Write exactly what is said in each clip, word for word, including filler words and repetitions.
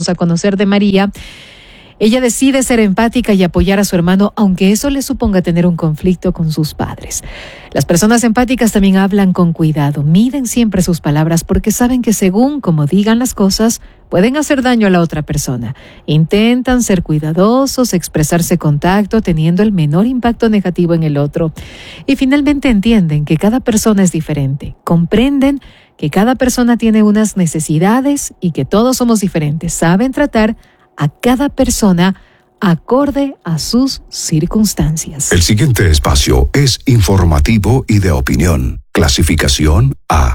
a conocer de María, ella decide ser empática y apoyar a su hermano, aunque eso le suponga tener un conflicto con sus padres. Las personas empáticas también hablan con cuidado, miden siempre sus palabras porque saben que según como digan las cosas, pueden hacer daño a la otra persona. Intentan ser cuidadosos, expresarse con tacto, teniendo el menor impacto negativo en el otro. Y finalmente entienden que cada persona es diferente, comprenden que cada persona tiene unas necesidades y que todos somos diferentes. Saben tratar a cada persona acorde a sus circunstancias. El siguiente espacio es informativo y de opinión. Clasificación A.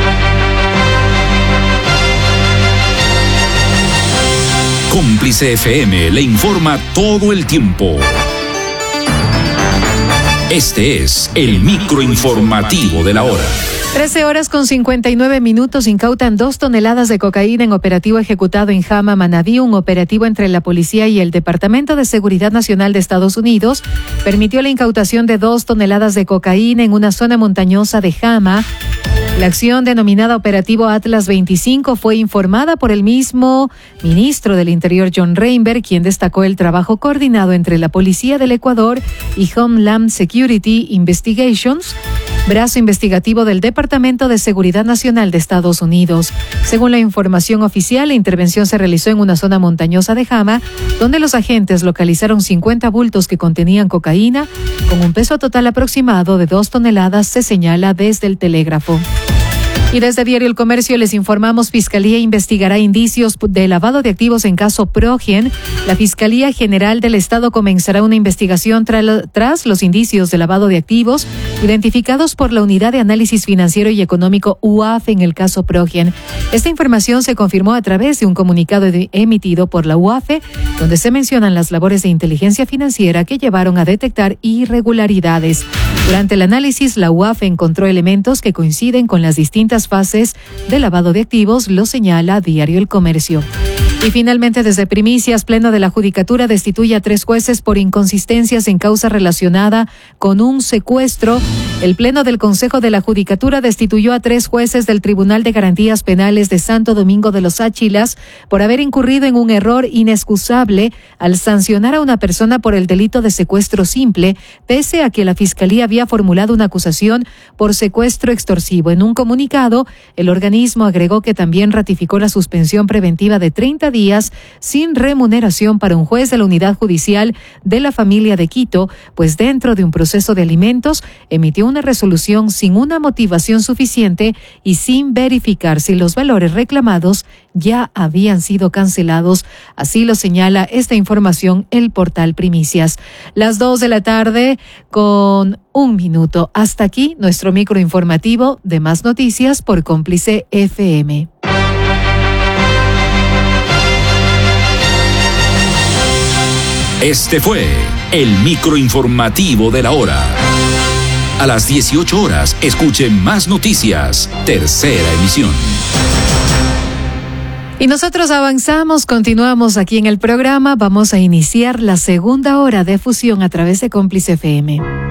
Cómplice F M le informa todo el tiempo. Este es el microinformativo de la hora. trece horas con cincuenta y nueve minutos. Incautan dos toneladas de cocaína en operativo ejecutado en Jama, Manabí. Un operativo entre la policía y el Departamento de Seguridad Nacional de Estados Unidos permitió la incautación de dos toneladas de cocaína en una zona montañosa de Jama. La acción, denominada Operativo Atlas veinticinco, fue informada por el mismo ministro del Interior, John Reinberg, quien destacó el trabajo coordinado entre la Policía del Ecuador y Homeland Security Investigations, brazo investigativo del Departamento de Seguridad Nacional de Estados Unidos. Según la información oficial, la intervención se realizó en una zona montañosa de Jama, donde los agentes localizaron cincuenta bultos que contenían cocaína, con un peso total aproximado de dos toneladas, se señala desde el telégrafo. Y desde Diario El Comercio les informamos, Fiscalía investigará indicios de lavado de activos en caso Progen. La Fiscalía General del Estado comenzará una investigación tra- tras los indicios de lavado de activos identificados por la Unidad de Análisis Financiero y Económico U A F en el caso Progen. Esta información se confirmó a través de un comunicado de- emitido por la U A F, donde se mencionan las labores de inteligencia financiera que llevaron a detectar irregularidades. Durante el análisis, la U A F encontró elementos que coinciden con las distintas fases de lavado de activos, lo señala Diario El Comercio. Y finalmente, desde Primicias, Pleno de la Judicatura destituye a tres jueces por inconsistencias en causa relacionada con un secuestro. El Pleno del Consejo de la Judicatura destituyó a tres jueces del Tribunal de Garantías Penales de Santo Domingo de los Áchilas por haber incurrido en un error inexcusable al sancionar a una persona por el delito de secuestro simple, pese a que la Fiscalía había formulado una acusación por secuestro extorsivo. En un comunicado, el organismo agregó que también ratificó la suspensión preventiva de treinta días sin remuneración para un juez de la Unidad Judicial de la Familia de Quito, pues dentro de un proceso de alimentos emitió una resolución sin una motivación suficiente y sin verificar si los valores reclamados ya habían sido cancelados. Así lo señala esta información el portal Primicias. Las dos de la tarde con un minuto. Hasta aquí nuestro microinformativo de Más Noticias por Cómplice F M. Este fue el microinformativo de la hora. A las dieciocho horas, escuche Más Noticias, tercera emisión. Y nosotros avanzamos, continuamos aquí en el programa. Vamos a iniciar la segunda hora de fusión a través de Cómplice F M.